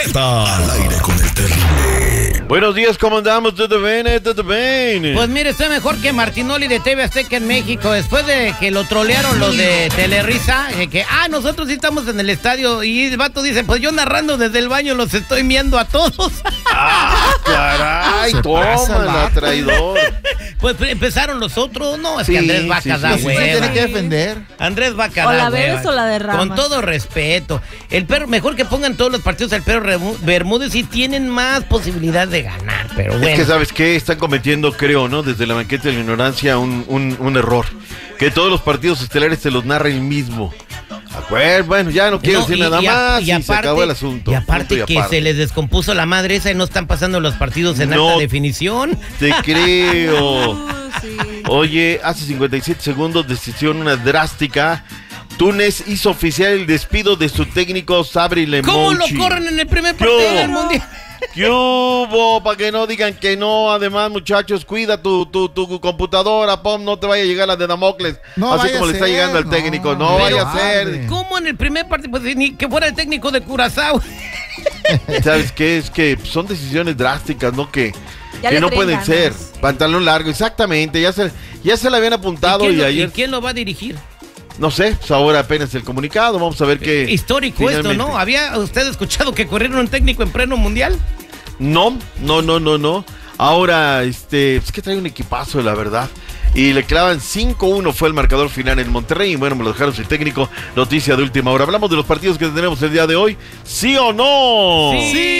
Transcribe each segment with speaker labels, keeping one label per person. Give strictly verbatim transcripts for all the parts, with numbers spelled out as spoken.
Speaker 1: Está al aire con el terrible.
Speaker 2: Buenos días, ¿cómo andamos? ¿Todo bien? ¿Todo bien?
Speaker 3: Pues mire, está mejor que Martinoli de T V Azteca en México. Después de que lo trolearon los de Telerisa, eh, que, ah, nosotros sí estamos en el estadio. Y el vato dice, pues yo narrando desde el baño los estoy viendo a todos.
Speaker 2: ¡Ah, caray! Tómala, traidor.
Speaker 3: Pues empezaron los otros. No, es
Speaker 2: Sí,
Speaker 3: que Andrés Vaca
Speaker 2: sí,
Speaker 3: da
Speaker 2: sí, sí,
Speaker 3: hueva.
Speaker 4: Tiene que defender.
Speaker 3: Andrés Vaca
Speaker 5: O
Speaker 3: da
Speaker 5: la
Speaker 3: hueva.
Speaker 5: bebes o la derramas.
Speaker 3: Con todo respeto. El perro, mejor que pongan todos los partidos al perro Remu- Bermúdez y tienen más posibilidad de ganar, pero bueno.
Speaker 2: Es que, ¿sabes qué? Están cometiendo, creo, ¿no? Desde la banqueta de la ignorancia, un, un, un error. Que todos los partidos estelares se los narra el mismo. Acuer- Bueno, ya no quiero
Speaker 3: No,
Speaker 2: decir
Speaker 3: y-
Speaker 2: nada
Speaker 3: y a-
Speaker 2: más
Speaker 3: y
Speaker 2: y,
Speaker 3: aparte,
Speaker 2: se acabó el asunto.
Speaker 3: Y aparte
Speaker 2: Punto y
Speaker 3: que
Speaker 2: aparte.
Speaker 3: se les descompuso la madre esa y no están pasando los partidos en
Speaker 2: No
Speaker 3: alta definición.
Speaker 2: Te creo.
Speaker 5: Oh, sí.
Speaker 2: Oye, hace cincuenta y siete segundos, decisión una drástica. Túnez hizo oficial el despido de su técnico Sabri Lemouchi.
Speaker 3: ¿Cómo lo corren en el primer
Speaker 2: ¿Qué
Speaker 3: partido
Speaker 2: hubo?
Speaker 3: del mundial?
Speaker 2: ¿Qué hubo? Para que no digan que no. Además, muchachos, cuida tu, tu, tu computadora, Pom, no te vaya a llegar la de Damocles.
Speaker 4: No
Speaker 2: así
Speaker 4: vaya
Speaker 2: como
Speaker 4: a
Speaker 2: le está
Speaker 4: ser,
Speaker 2: llegando al
Speaker 4: no,
Speaker 2: técnico. No
Speaker 4: pero
Speaker 2: vaya a
Speaker 4: vale.
Speaker 2: ser.
Speaker 3: ¿Cómo en el primer partido? Pues ni que fuera el técnico de Curazao.
Speaker 2: ¿Sabes qué? Es que son decisiones drásticas, ¿no? Que,
Speaker 5: Ya
Speaker 2: que
Speaker 5: le
Speaker 2: no
Speaker 5: traen
Speaker 2: pueden
Speaker 5: ganas.
Speaker 2: ser. Pantalón largo, exactamente. Ya se, ya se le habían
Speaker 3: ¿Y
Speaker 2: apuntado
Speaker 3: quién,
Speaker 2: y,
Speaker 3: lo,
Speaker 2: ayer,
Speaker 3: y quién lo va a dirigir?
Speaker 2: no sé, pues ahora apenas el comunicado. Vamos a ver qué.
Speaker 3: Histórico esto,
Speaker 2: finalmente.
Speaker 3: ¿no? ¿Había usted escuchado que corrieron un técnico en pleno mundial?
Speaker 2: No, no, no, no, no. Ahora, este, es que trae un equipazo, la verdad. Y le clavan cinco uno fue el marcador final en Monterrey. Y bueno, me lo dejaron sin técnico. Noticia de última hora. Hablamos de los partidos que tenemos el día de hoy. ¿Sí o no?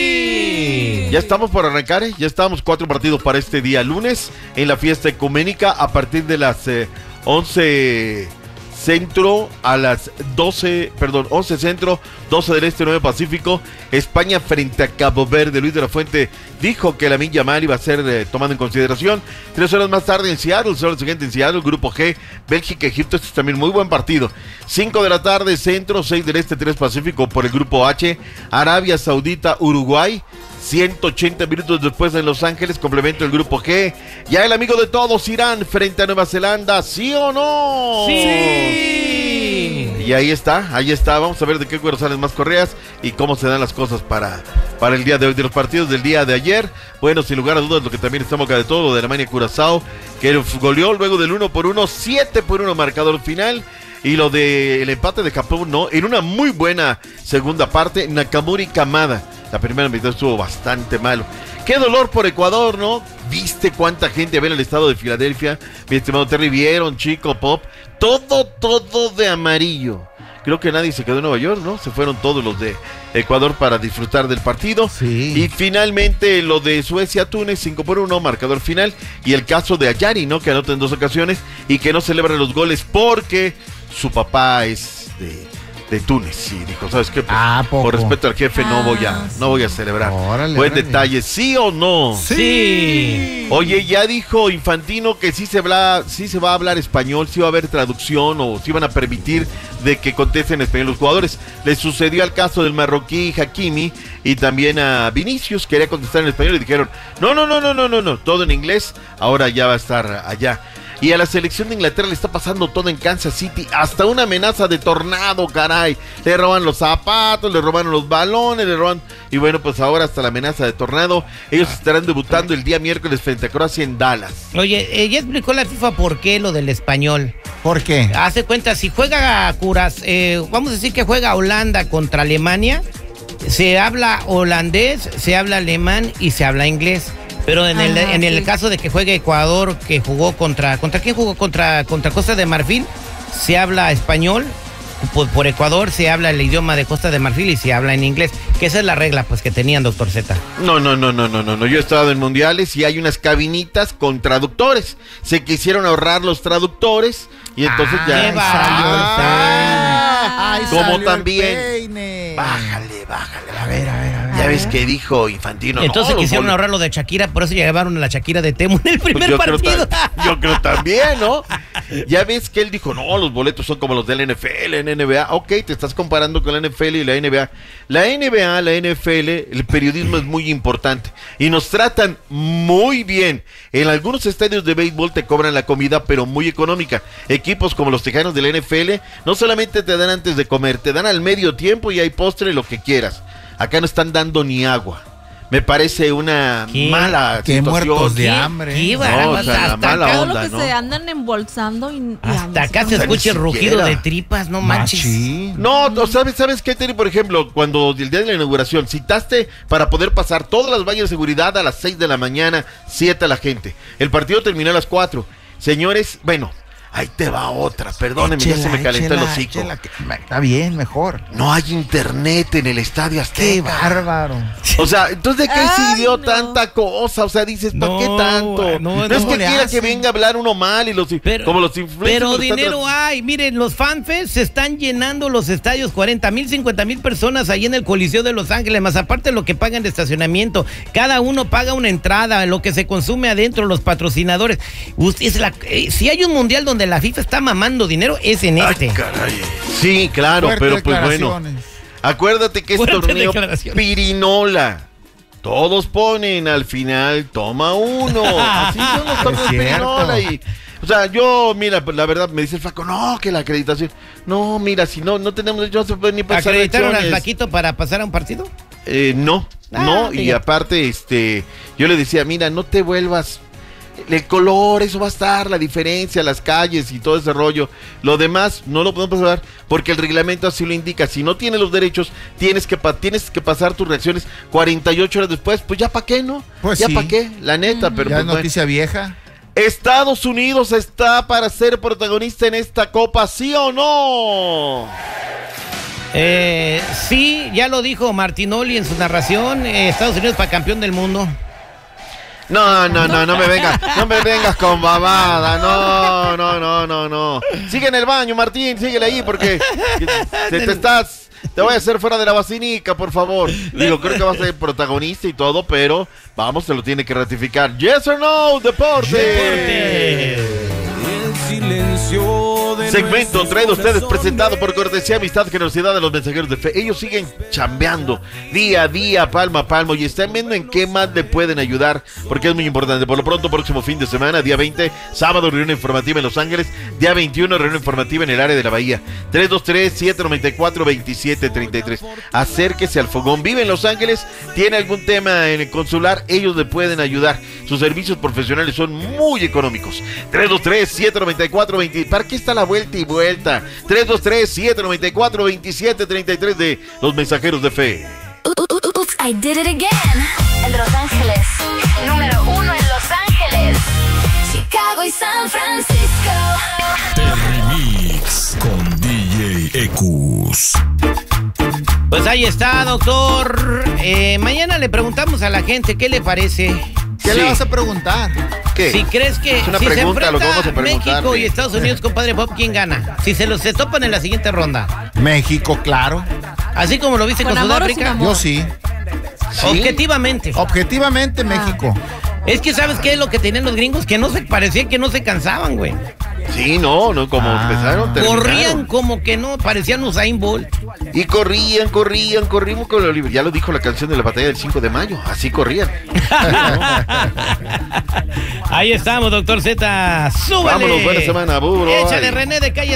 Speaker 3: Sí.
Speaker 2: Ya estamos por arrancar, ¿eh? Ya estamos cuatro partidos para este día lunes en la fiesta ecuménica a partir de las eh, once centro a las doce, perdón, once centro, doce del este, nueve pacífico. España frente a Cabo Verde. Luis de la Fuente dijo que Lamine Yamal iba a ser eh, tomado en consideración. Tres horas más tarde en Seattle, el sábado siguiente en Seattle, grupo G, Bélgica, Egipto. Este es también muy buen partido. cinco de la tarde, centro, seis del este, tres pacífico por el grupo H. Arabia Saudita, Uruguay. ciento ochenta minutos después en Los Ángeles, complemento el grupo G. Ya el amigo de todos, Irán frente a Nueva Zelanda, ¿sí o no?
Speaker 3: Sí.
Speaker 2: Y ahí está, ahí está. Vamos a ver de qué cuero salen más correas y cómo se dan las cosas para, para el día de hoy. De los partidos del día de ayer, bueno, sin lugar a dudas, lo que también está en boca de todo, lo de Alemania-Curazao, que goleó luego del uno por uno, siete por uno marcador final. Y lo del empate de Japón, no, en una muy buena segunda parte, Nakamura Kamada. La primera mitad estuvo bastante malo. Qué dolor por Ecuador, ¿no? ¿Viste cuánta gente había en el estado de Filadelfia? Mi estimado Terry, vieron, Chico, Pop. Todo, todo de amarillo. Creo que nadie se quedó en Nueva York, ¿no? Se fueron todos los de Ecuador para disfrutar del partido.
Speaker 4: Sí.
Speaker 2: Y finalmente lo de Suecia-Túnez, cinco por uno, marcador final. Y el caso de Ayari, ¿no? Que anota en dos ocasiones y que no celebra los goles porque su papá es de, de Túnez. Y dijo, ¿sabes qué? Pues,
Speaker 4: Ah, ¿poco?
Speaker 2: por respeto al jefe no voy a,
Speaker 5: Ah,
Speaker 2: no voy a celebrar.
Speaker 4: Órale,
Speaker 2: Buen
Speaker 4: órale.
Speaker 2: detalle, ¿sí o no?
Speaker 3: Sí.
Speaker 2: Oye, ya dijo Infantino que sí se, habla, sí se va a hablar español, sí va a haber traducción o sí van a permitir de que contesten en español los jugadores. Le sucedió al caso del marroquí Hakimi y también a Vinicius, quería contestar en español y dijeron, no, no, no, no, no, no, no, todo en inglés, ahora ya va a estar allá. Y a la selección de Inglaterra le está pasando todo en Kansas City, hasta una amenaza de tornado, caray. Le roban los zapatos, le roban los balones, le roban... Y bueno, pues ahora hasta la amenaza de tornado. Ellos estarán debutando el día miércoles frente a Croacia en Dallas.
Speaker 3: Oye, eh, ya explicó la FIFA por qué lo del español.
Speaker 4: ¿Por qué?
Speaker 3: Hace cuenta, si juega Curaz, eh, vamos a decir que juega Holanda contra Alemania, se habla holandés, se habla alemán y se habla inglés. Pero en el,
Speaker 5: Ajá,
Speaker 3: en el
Speaker 5: sí.
Speaker 3: caso de que juegue Ecuador, que jugó contra... ¿Contra quién jugó? Contra, contra Costa de Marfil, se habla español. Por, por Ecuador se habla el idioma de Costa de Marfil y se habla en inglés. Que esa es la regla pues que tenían, doctor Z.
Speaker 2: No, no, no, no, no, no, no. Yo he estado en mundiales y hay unas cabinitas con traductores. Se quisieron ahorrar los traductores y entonces
Speaker 3: Ah,
Speaker 2: ya...
Speaker 3: qué barato.
Speaker 2: Ah,
Speaker 4: Ay,
Speaker 2: como
Speaker 4: salió el
Speaker 2: también...
Speaker 4: peine.
Speaker 2: Bájale, bájale.
Speaker 4: A ver, a ver, a ver.
Speaker 2: Ya ves que dijo Infantino.
Speaker 3: Entonces
Speaker 2: no,
Speaker 3: quisieron
Speaker 2: los
Speaker 3: ahorrar lo de Shakira, por eso llevaron a la Shakira de Temu en el primer
Speaker 2: Pues yo creo
Speaker 3: partido.
Speaker 2: ta- yo creo también, ¿no? Ya ves que él dijo, no, los boletos son como los de la N F L, en N B A. Ok, te estás comparando con la N F L y la N B A. La N B A, la N F L, el periodismo es muy importante y nos tratan muy bien. En algunos estadios de béisbol te cobran la comida, pero muy económica. Equipos como los Tejanos de la N F L no solamente te dan antes de comer, te dan al medio tiempo y hay postre, lo que quieras. acá no están dando ni agua. Me parece una
Speaker 3: ¿Qué?
Speaker 2: mala
Speaker 4: Qué
Speaker 2: situación.
Speaker 4: muertos de
Speaker 3: ¿Qué?
Speaker 4: hambre.
Speaker 3: ¿Qué,
Speaker 2: No,
Speaker 3: bárbaro?
Speaker 2: o sea, la
Speaker 3: hasta
Speaker 2: mala
Speaker 3: acá,
Speaker 5: Todo
Speaker 2: onda,
Speaker 5: lo que
Speaker 2: ¿no?
Speaker 5: se andan embolsando y, y
Speaker 3: hasta acá
Speaker 5: andan-
Speaker 3: se
Speaker 2: sea,
Speaker 3: escucha el
Speaker 2: ni
Speaker 3: rugido
Speaker 2: siquiera.
Speaker 3: de tripas, no manches.
Speaker 4: Machín.
Speaker 2: No, o ¿sabes, ¿sabes qué, Terry? Por ejemplo, cuando el día de la inauguración citaste para poder pasar todas las vallas de seguridad a las seis de la mañana, siete a la gente. El partido terminó a las cuatro. Señores, bueno, ahí te va otra. Perdónenme, ya se me calentó el
Speaker 4: échela,
Speaker 2: hocico.
Speaker 4: échela, que- Está bien, mejor.
Speaker 2: No hay internet en el Estadio
Speaker 4: Qué
Speaker 2: Azteca.
Speaker 4: bárbaro.
Speaker 2: O sea, entonces, ¿de qué
Speaker 5: Ay,
Speaker 2: sirvió
Speaker 5: no.
Speaker 2: tanta cosa? O sea, dices, ¿para
Speaker 3: No,
Speaker 2: qué tanto?
Speaker 3: no,
Speaker 2: No, es
Speaker 3: no
Speaker 2: que
Speaker 4: le
Speaker 2: quiera
Speaker 4: hacen.
Speaker 2: que venga a hablar uno mal y los
Speaker 3: Pero,
Speaker 2: como los influencers.
Speaker 3: pero
Speaker 2: lo están
Speaker 3: dinero
Speaker 2: trat-
Speaker 3: hay. Miren, los fanfests se están llenando los estadios, cuarenta mil, cincuenta mil personas ahí en el Coliseo de Los Ángeles, más aparte de lo que pagan de estacionamiento. Cada uno paga una entrada, lo que se consume adentro, los patrocinadores. Usted, es la, eh, si hay un mundial donde la FIFA está mamando dinero, es en
Speaker 2: Ay,
Speaker 3: este.
Speaker 2: caray. Sí, claro,
Speaker 4: Fuertes
Speaker 2: pero pues bueno.
Speaker 4: declaraciones.
Speaker 2: Acuérdate que es
Speaker 3: Fuerte
Speaker 2: torneo
Speaker 3: declaración.
Speaker 2: pirinola. Todos ponen al final, toma uno. Así son los torneos
Speaker 4: Es cierto.
Speaker 2: pirinola. Y, o sea, yo, mira, pues, la verdad, me dice el flaco, no, que la acreditación. No, mira, si no, no tenemos, no se puede ni pasar
Speaker 3: ¿Acreditaron al
Speaker 2: elecciones.
Speaker 3: flaquito para pasar a un partido?
Speaker 2: Eh, no,
Speaker 3: Ah,
Speaker 2: no, y
Speaker 3: fíjate.
Speaker 2: aparte, este, yo le decía, mira, no te vuelvas, el color, eso va a estar, la diferencia, las calles y todo ese rollo. Lo demás no lo podemos pasar porque el reglamento así lo indica. Si no tienes los derechos, tienes que pa- tienes que pasar tus reacciones cuarenta y ocho horas después. Pues ya para qué, ¿no?
Speaker 4: Pues
Speaker 2: ya
Speaker 4: sí.
Speaker 2: para qué, la neta, pero
Speaker 4: Ya
Speaker 2: pues,
Speaker 4: es
Speaker 2: bueno.
Speaker 4: noticia vieja.
Speaker 2: Estados Unidos está para ser protagonista en esta copa, ¿sí o no?
Speaker 3: Eh, sí, ya lo dijo Martinoli en su narración. eh, Estados Unidos para campeón del mundo.
Speaker 2: No, no, no, no me vengas, no me vengas con babada, no, no, no, no, no. Sigue en el baño, Martín, síguele ahí porque te, te estás, te voy a hacer fuera de la vacinica, por favor. Digo, creo que vas a ser protagonista y todo, pero vamos, se lo tiene que ratificar. Yes or no, deporte. Segmento traído a ustedes presentado por cortesía, amistad, generosidad de los mensajeros de fe. Ellos siguen chambeando día a día, palmo a palmo, y están viendo en qué más le pueden ayudar, porque es muy importante. Por lo pronto, próximo fin de semana, día veinte, sábado, reunión informativa en Los Ángeles, día veintiuno, reunión informativa en el área de la Bahía. tres dos tres, siete nueve cuatro, dos siete tres tres. Acérquese al fogón. Vive en Los Ángeles, tiene algún tema en el consular, ellos le pueden ayudar. Sus servicios profesionales son muy económicos. tres dos tres, siete nueve cuatro, veinte. ¿Para qué está la vuelta y vuelta? tres dos tres, siete nueve cuatro, dos siete tres tres de los mensajeros de fe.
Speaker 6: Oops, I did it again. En Los Ángeles, número uno en Los Ángeles, Chicago y San Francisco.
Speaker 1: Terrimix con D J Ecus.
Speaker 3: Pues ahí está, doctor. Eh, mañana le preguntamos a la gente qué le parece.
Speaker 4: ¿Qué
Speaker 2: Sí.
Speaker 4: le vas a preguntar?
Speaker 2: ¿Qué?
Speaker 3: Si crees que
Speaker 2: Es una
Speaker 3: si
Speaker 2: pregunta,
Speaker 3: se
Speaker 2: lo que vamos a
Speaker 3: enfrenta
Speaker 2: preguntarle.
Speaker 3: México y Estados Unidos, compadre Pop, ¿quién gana? Si se los se topan en la siguiente ronda.
Speaker 4: México, claro.
Speaker 3: Así como lo viste
Speaker 5: ¿Con
Speaker 3: con,
Speaker 5: amor o sin
Speaker 3: Sudáfrica.
Speaker 5: amor?
Speaker 4: Yo sí.
Speaker 2: ¿Sí?
Speaker 3: Objetivamente.
Speaker 4: Objetivamente,
Speaker 5: Ah.
Speaker 4: México.
Speaker 3: Es que ¿sabes qué es lo que tenían los gringos? Que no se parecían, que no se cansaban, güey.
Speaker 2: Sí, no, no, como
Speaker 4: Ah.
Speaker 2: empezaron, terminaron.
Speaker 3: Corrían como que no, parecían Usain Bolt.
Speaker 2: Y corrían, corrían, corrimos con el Oliver. Ya lo dijo la canción de la batalla del cinco de mayo. Así corrían.
Speaker 3: Ahí estamos, doctor Z. ¡Súbale!
Speaker 2: Vámonos, buena semana, burro.
Speaker 3: Échale,
Speaker 2: Ay.
Speaker 3: René de Calle